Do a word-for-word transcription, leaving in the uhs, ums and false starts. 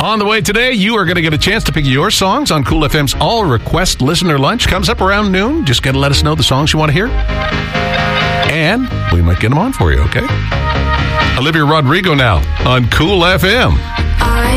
On the way today, you are going to get a chance to pick your songs on Cool F M's All Request Listener Lunch. Comes up around noon. Just got to let us know the songs you want to hear. And we might get them on for you, okay? Olivia Rodrigo now on Cool F M.